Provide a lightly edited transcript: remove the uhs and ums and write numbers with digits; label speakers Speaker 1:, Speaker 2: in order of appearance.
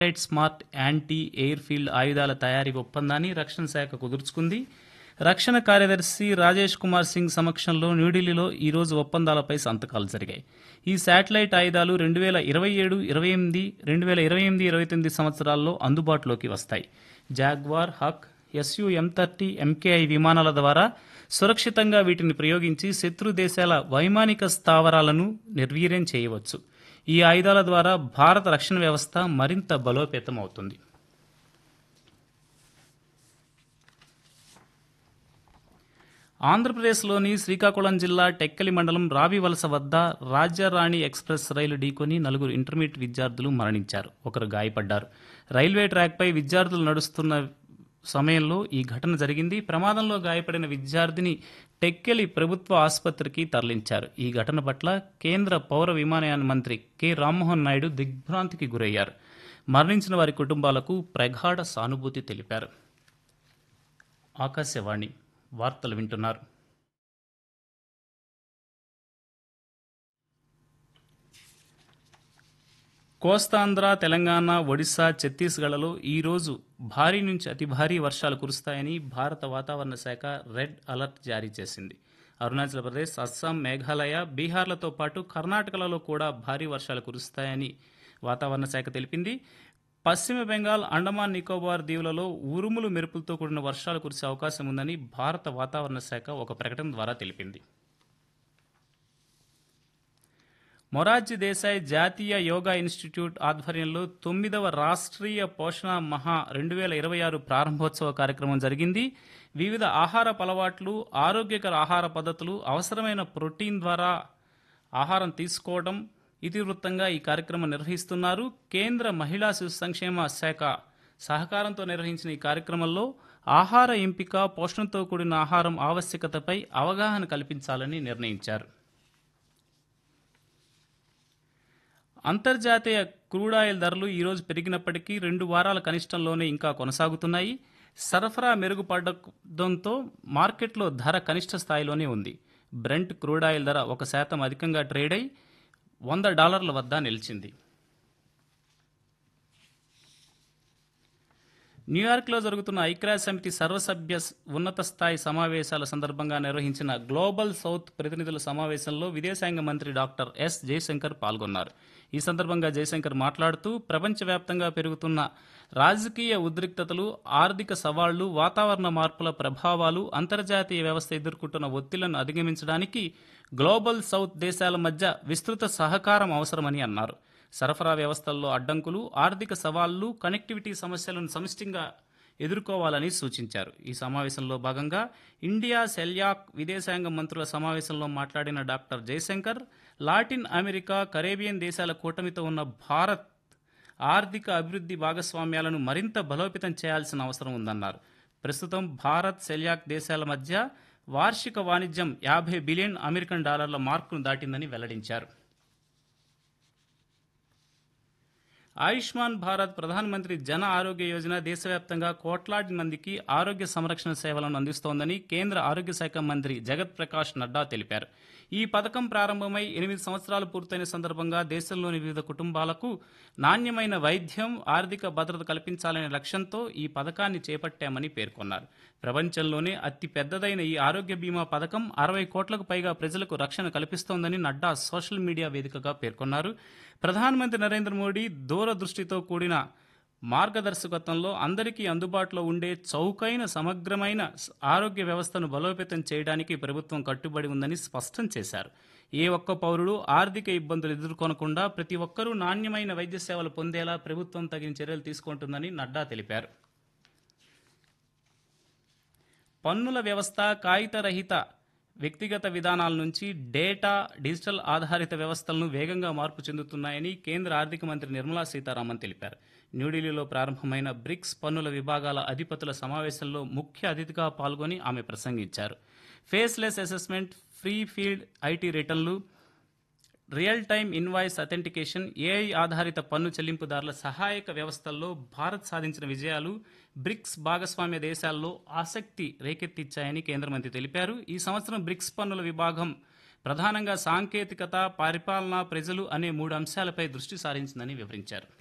Speaker 1: Satellite smart anti air field ఆయుధాల తయారీ ఒప్పందాన్ని రక్షణ శాఖ కుదుర్చుకుంది. రక్షణ కార్యదర్శి రాజేష్ కుమార్ సింగ్ సమక్షంలో న్యూఢిల్లీలో ఈరోజు ఒప్పందాలపై సంతకాలు జరిగాయి. ఈ శాటిలైట్ ఆయుధాలు 2027-28, 2028-29 సంవత్సరాల్లో అందుబాటులోకి వస్తాయి. జాగ్వార్, హక్, SU-M30 MKI విమానాల ద్వారా సురక్షితంగా వీటిని ప్రయోగించి శత్రు దేశాల వైమానిక స్థావరాలను నిర్వీర్యం చేయవచ్చు. ఈ ఆయుధాల ద్వారా భారత రక్షణ వ్యవస్థ మరింత బలోపేతం అవుతుంది. ఆంధ్రప్రదేశ్లోని శ్రీకాకుళం జిల్లా టెక్కలి మండలం రావివలస వద్ద రాజ్యరాణి ఎక్స్ప్రెస్ రైలు ఢీకొని 4 ఇంటర్మీడియట్ విద్యార్థులు మరణించారు. ఒకరు గాయపడ్డారు. రైల్వే ట్రాక్పై విద్యార్థులు నడుస్తున్న సమయంలో ఈ ఘటన జరిగింది. ప్రమాదంలో గాయపడిన విద్యార్థిని టెక్కలి ప్రభుత్వ ఆసుపత్రికి తరలించారు. ఈ ఘటన పట్ల కేంద్ర పౌర విమానయాన మంత్రి కె రామ్మోహన్ నాయుడు దిగ్భ్రాంతికి గురయ్యారు. మరణించిన వారి కుటుంబాలకు ప్రగాఢ సానుభూతి తెలిపారు. ఆకాశవాణి వార్తలు వింటున్నారు. కోస్తాంధ్ర, తెలంగాణ, ఒడిశా, ఛత్తీస్గఢ్లలో ఈరోజు భారీ నుంచి అతి భారీ వర్షాలు కురుస్తాయని భారత వాతావరణ శాఖ రెడ్ అలర్ట్ జారీ చేసింది. అరుణాచల్ ప్రదేశ్, అస్సాం, మేఘాలయ, బీహార్లతో పాటు కర్ణాటకలలో కూడా భారీ వర్షాలు కురుస్తాయని వాతావరణ శాఖ తెలిపింది. పశ్చిమ బెంగాల్, అండమాన్ నికోబార్ దీవులలో ఉరుములు మెరుపులతో కూడిన వర్షాలు కురిసే అవకాశం ఉందని భారత వాతావరణ శాఖ ఒక ప్రకటన ద్వారా తెలిపింది. మొరార్జీ దేశాయ్ జాతీయ యోగా ఇన్స్టిట్యూట్ ఆధ్వర్యంలో 9వ రాష్ట్రీయ పోషణ మహా 2026 ప్రారంభోత్సవ కార్యక్రమం జరిగింది. వివిధ ఆహారపు అలవాట్లు, ఆరోగ్యకర ఆహార పద్ధతులు, అవసరమైన ప్రోటీన్ ద్వారా ఆహారం తీసుకోవడం ఇతివృత్తంగా ఈ కార్యక్రమం నిర్వహిస్తున్నారు. కేంద్ర మహిళా శిశు సంక్షేమ శాఖ సహకారంతో నిర్వహించిన ఈ కార్యక్రమంలో ఆహార ఎంపిక, పోషణతో కూడిన ఆహారం ఆవశ్యకతపై అవగాహన కల్పించాలని నిర్ణయించారు. అంతర్జాతీయ క్రూడాయిల్ ధరలు ఈరోజు పెరిగినప్పటికీ 2 వారాల కనిష్టంలోనే ఇంకా కొనసాగుతున్నాయి. సరఫరా మెరుగుపడడంతో మార్కెట్లో ధర కనిష్ట స్థాయిలోనే ఉంది. బ్రెంట్ క్రూడాయిల్ ధర 1% అధికంగా ట్రేడ్ అయి $100 వద్ద నిలిచింది. న్యూయార్క్లో జరుగుతున్న ఐక్యరాజ్య సమితి సర్వసభ్య ఉన్నత స్థాయి సమావేశాల సందర్భంగా నిర్వహించిన గ్లోబల్ సౌత్ ప్రతినిధుల సమావేశంలో విదేశాంగ మంత్రి డాక్టర్ ఎస్ జయశంకర్ పాల్గొన్నారు. ఈ సందర్భంగా జయశంకర్ మాట్లాడుతూ ప్రపంచవ్యాప్తంగా పెరుగుతున్న రాజకీయ ఉద్రిక్తతలు, ఆర్థిక సవాళ్లు, వాతావరణ మార్పుల ప్రభావాలు, అంతర్జాతీయ వ్యవస్థ ఎదుర్కొంటున్న ఒత్తిళ్లను అధిగమించడానికి గ్లోబల్ సౌత్ దేశాల మధ్య విస్తృత సహకారం అవసరమని అన్నారు. సరఫరా వ్యవస్థల్లో అడ్డంకులు, ఆర్థిక సవాళ్లు, కనెక్టివిటీ సమస్యలను సమిష్టిగా ఎదుర్కోవాలని సూచించారు. ఈ సమావేశంలో భాగంగా ఇండియా సెల్యాక్ విదేశాంగ మంత్రుల సమావేశంలో మాట్లాడిన doctor Jayashankar Latin America, Caribbean దేశాల కూటమితో ఉన్న భారత్ ఆర్థిక అభివృద్ధి భాగస్వామ్యాలను మరింత బలోపేతం చేయాల్సిన అవసరం ఉందన్నారు. ప్రస్తుతం భారత్, సెల్యాక్ దేశాల మధ్య వార్షిక వాణిజ్యం $50 బిలియన్ మార్కును దాటిందని వెల్లడించారు. ఆయుష్మాన్ భారత్ ప్రధానమంత్రి జన ఆరోగ్య యోజన దేశవ్యాప్తంగా కోట్లాది మందికి ఆరోగ్య సంరక్షణ సేవలను అందిస్తోందని కేంద్ర ఆరోగ్య శాఖ మంత్రి జగత్ ప్రకాష్ నడ్డా తెలిపారు. ఈ పథకం ప్రారంభమై 8 సంవత్సరాలు పూర్తయిన సందర్భంగా దేశంలోని వివిధ కుటుంబాలకు నాణ్యమైన వైద్యం, ఆర్థిక భద్రత కల్పించాలనే లక్ష్యంతో ఈ పథకాన్ని చేపట్టామని పేర్కొన్నారు. ప్రపంచంలోనే అతి పెద్దదైన ఈ ఆరోగ్య బీమా పథకం 60 కోట్లకు పైగా ప్రజలకు రక్షణ కల్పిస్తోందని నడ్డా సోషల్ మీడియా వేదికగా పేర్కొన్నారు. ప్రధానమంత్రి నరేంద్ర మోడీ దూరదృష్టితో కూడిన మార్గదర్శకత్వంలో అందరికీ అందుబాటులో ఉండే చౌకైన, సమగ్రమైన ఆరోగ్య వ్యవస్థను బలోపేతం చేయడానికి ప్రభుత్వం కట్టుబడి ఉందని స్పష్టం చేశారు. ఏ ఒక్క పౌరుడు ఆర్థిక ఇబ్బందులు ఎదుర్కొనకుండా ప్రతి ఒక్కరూ నాణ్యమైన వైద్య సేవలు పొందేలా ప్రభుత్వం తగిన చర్యలు తీసుకుంటుందని నడ్డా తెలిపారు. పన్నుల వ్యవస్థ కాగితరహిత వ్యక్తిగత విధానాల నుంచి డేటా, డిజిటల్ ఆధారిత వ్యవస్థలను వేగంగా మార్పు చెందుతున్నాయని కేంద్ర ఆర్థిక మంత్రి నిర్మలా సీతారామన్ తెలిపారు. న్యూఢిల్లీలో ప్రారంభమైన బ్రిక్స్ పన్నుల విభాగాల అధిపతుల సమావేశంలో ముఖ్య అతిథిగా పాల్గొని ఆమె ప్రసంగించారు. Faceless assessment, free field IT రిటర్న్లు, real time invoice authentication, AI ఆధారిత పన్ను చెల్లింపుదారుల సహాయక వ్యవస్థల్లో భారత్ సాధించిన విజయాలు బ్రిక్స్ భాగస్వామ్య దేశాల్లో ఆసక్తి రేకెత్తించాయని కేంద్ర మంత్రి తెలిపారు. ఈ సంవత్సరం బ్రిక్స్ పన్నుల విభాగం ప్రధానంగా సాంకేతికత, పరిపాలన, ప్రజలు అనే 3 అంశాలపై దృష్టి సారించిందని వివరించారు.